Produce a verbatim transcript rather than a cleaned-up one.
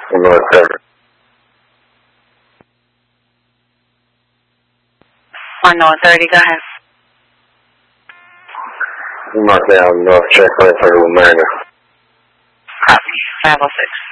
North thirty. On North thirty, go ahead. Mark down North check right for the remainder. Copy. five oh six.